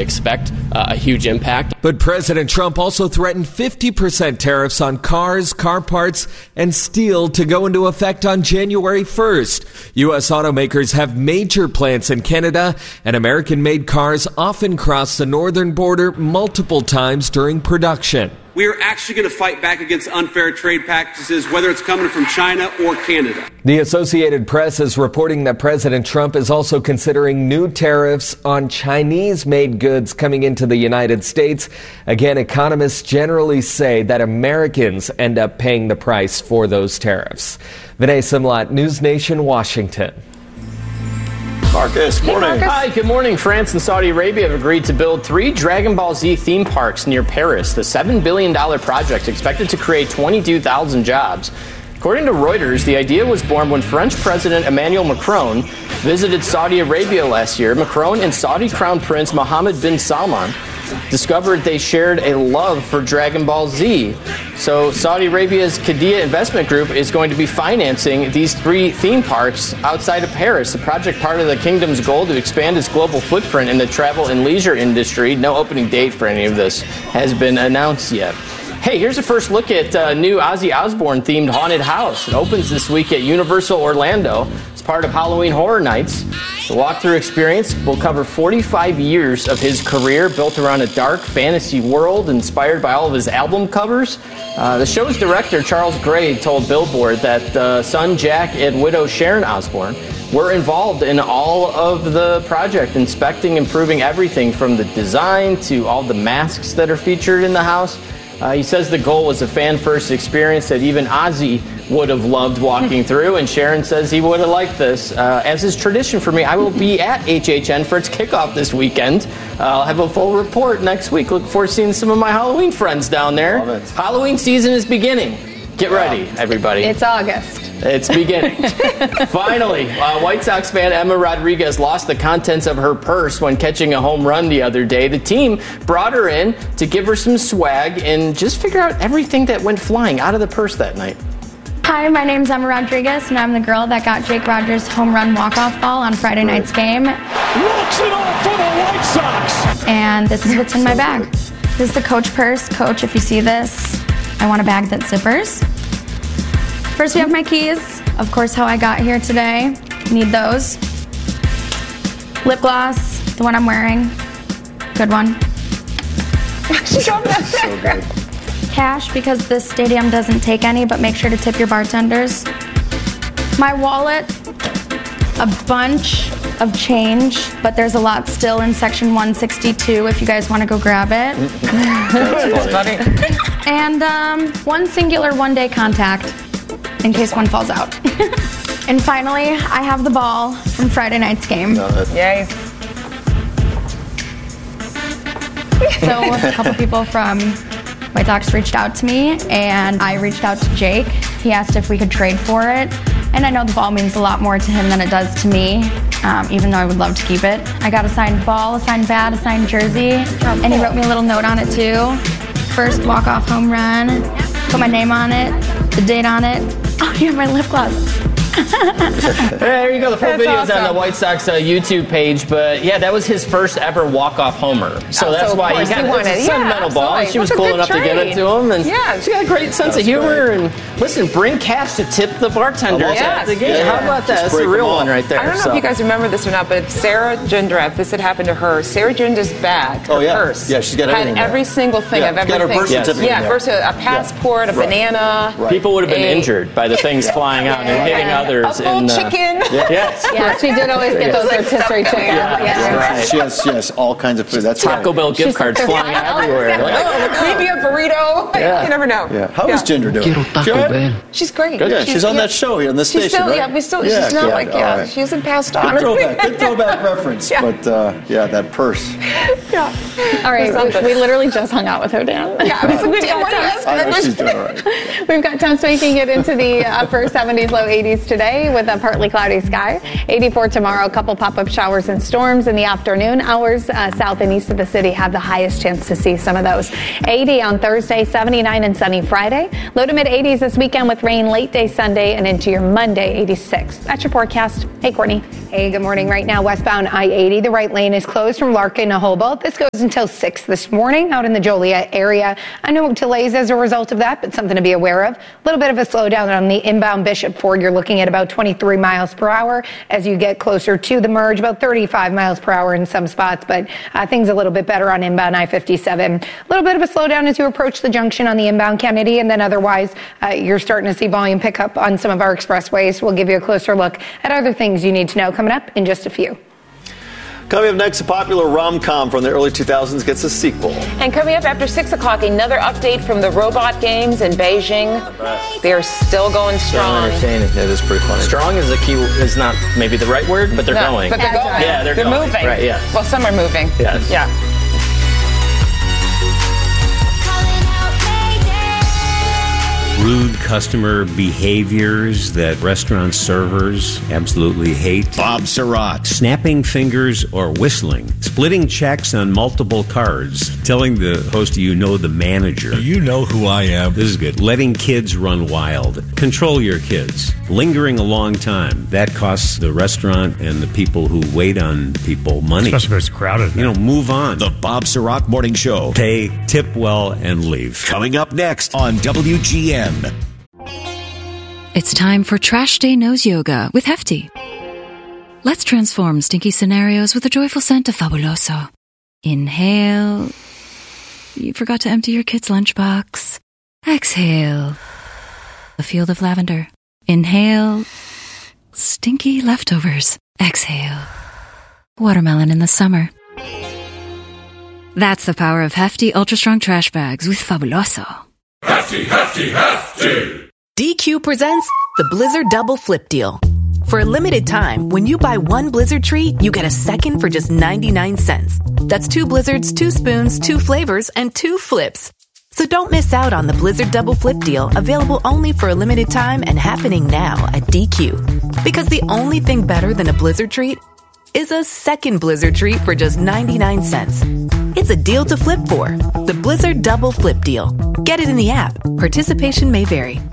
expect a huge impact. But President Trump also threatened 50% tariffs on cars, car parts, and steel to go into effect on January 1st. U.S. automakers have major plants in Canada, and American-made cars often cross the northern border multiple times during production. We are actually going to fight back against unfair trade practices, whether it's coming from China or Canada. The Associated Press is reporting that President Trump is also considering new tariffs on Chinese-made goods coming into the United States. Again, economists generally say that Americans end up paying the price for those tariffs. Vinay Simlat, News Nation, Washington. Marcus, morning. Hi, good morning. France and Saudi Arabia have agreed to build 3 Dragon Ball Z theme parks near Paris. The $7 billion project expected to create 22,000 jobs. According to Reuters, the idea was born when French President Emmanuel Macron visited Saudi Arabia last year. Macron and Saudi Crown Prince Mohammed bin Salman discovered they shared a love for Dragon Ball Z. So Saudi Arabia's Qiddiya Investment Group is going to be financing these 3 theme parks outside of Paris. The project part of the kingdom's goal to expand its global footprint in the travel and leisure industry. No opening date for any of this has been announced yet. Hey, here's a first look at new Ozzy Osbourne-themed haunted house. It opens this week at Universal Orlando. It's part of Halloween Horror Nights. The walkthrough experience will cover 45 years of his career, built around a dark fantasy world inspired by all of his album covers. The show's director, Charles Gray, told Billboard that son Jack and widow Sharon Osbourne were involved in all of the project, inspecting, improving everything from the design to all the masks that are featured in the house. He says the goal was a fan-first experience that even Ozzy would have loved walking through, and Sharon says he would have liked this. As is tradition for me, I will be at HHN for its kickoff this weekend. I'll have a full report next week. Look forward to seeing some of my Halloween friends down there. Halloween season is beginning. Get ready, everybody. It's August. It's beginning. Finally, White Sox fan Emma Rodriguez lost the contents of her purse when catching a home run the other day. The team brought her in to give her some swag and just figure out everything that went flying out of the purse that night. Hi, my name's Emma Rodriguez, and I'm the girl that got Jake Rogers' home run walk-off ball on Friday night's game. Walks it off for the White Sox! And this is what's in my bag. This is the Coach purse. Coach, if you see this, I want a bag that zippers. First, we have my keys. Of course, how I got here today. Need those. Lip gloss, the one I'm wearing. Good one. She got that background. Cash, because this stadium doesn't take any, but make sure to tip your bartenders. My wallet, a bunch of change, but there's a lot still in section 162 if you guys want to go grab it. That's funny. And one singular one-day contact in case one falls out. And finally, I have the ball from Friday night's game. Yay. So a couple people from White Sox reached out to me, and I reached out to Jake. He asked if we could trade for it. And I know the ball means a lot more to him than it does to me, even though I would love to keep it. I got a signed ball, a signed bat, a signed jersey, and he wrote me a little note on it too. First walk-off home run, put my name on it, the date on it. Oh, you have my lip gloss. There you go. The full video is awesome. on the White Sox YouTube page. But yeah, that was his first ever walk-off homer. So that's why he got a sentimental ball. And she was cool enough to give it to him. And she got a great sense of humor. And listen, bring cash to tip the bartenders at the game. How about that? That's the real one right there. I don't know if you guys remember this or not, but Sarah Gindra, if this had happened to her, Sarah Gindra's bag, her purse, she's got everything had every single thing of everything. Got her birth certificate. Yeah, a passport, a banana. Right. People would have been injured by the things flying out and hitting others. A full chicken. Yes. Yeah, she did always get those rotisserie chickens. Right. She has all kinds of food. That's Taco Bell gift cards flying everywhere. Maybe a burrito. You never know. Yeah. How is Ginger doing? She's great. Good. Yeah, she's on that show here on this station, right? She's not like, she hasn't passed on. Good throwback reference. But, that purse. Yeah. All right, we literally just hung out with her, Dan. Yeah, I know she's doing all right. We've got Tom Swanky get into the upper 70s, low 80s today with a partly cloudy sky. 84 tomorrow, a couple pop-up showers and storms in the afternoon hours. South and east of the city have the highest chance to see some of those. 80 on Thursday, 79 and sunny Friday. Low to mid 80s this weekend with rain late day Sunday and into your Monday, 86. That's your forecast. Hey, Courtney. Hey, good morning. Right now, westbound I-80, the right lane is closed from Larkin to Hobart. This goes until 6 this morning out in the Joliet area. I know delays as a result of that, but something to be aware of. A little bit of a slowdown on the inbound Bishop Ford. You're looking at about 23 miles per hour as you get closer to the merge, about 35 miles per hour in some spots, but things a little bit better on inbound I-57. A little bit of a slowdown as you approach the junction on the inbound Kennedy, and then otherwise you're starting to see volume pick up on some of our expressways. We'll give you a closer look at other things you need to know coming up in just a few. Coming up next, a popular rom-com from the early 2000s gets a sequel. And coming up after 6 o'clock, another update from the robot games in Beijing. They are still going strong. Entertaining. That is pretty funny. Strong is is not maybe the right word, but they're going. But they're going. Yeah, they're going. Moving. Right, yeah. Well, some are moving. Yes. Yeah. Rude customer behaviors that restaurant servers absolutely hate. Bob Surratt. Snapping fingers or whistling. Splitting checks on multiple cards. Telling the host you know the manager. You know who I am. This is good. Letting kids run wild. Control your kids. Lingering a long time. That costs the restaurant and the people who wait on people money. Especially if it's crowded. You know, move on. The Bob Surratt Morning Show. Pay, tip well, and leave. Coming up next on WGN. It's time for Trash Day Nose Yoga with Hefty. Let's transform stinky scenarios with a joyful scent of Fabuloso. Inhale. You forgot to empty your kid's lunchbox. Exhale. A field of lavender. Inhale. Stinky leftovers. Exhale. Watermelon in the summer. That's the power of Hefty Ultra Strong Trash Bags with Fabuloso. Hefty, hefty, hefty! DQ presents the Blizzard Double Flip Deal. For a limited time, when you buy one Blizzard treat, you get a second for just 99 cents. That's 2 Blizzards, 2 spoons, 2 flavors, and 2 flips. So don't miss out on the Blizzard Double Flip Deal, available only for a limited time and happening now at DQ. Because the only thing better than a Blizzard treat is a second Blizzard treat for just 99 cents. It's a deal to flip for. The Blizzard Double Flip Deal. Get it in the app. Participation may vary.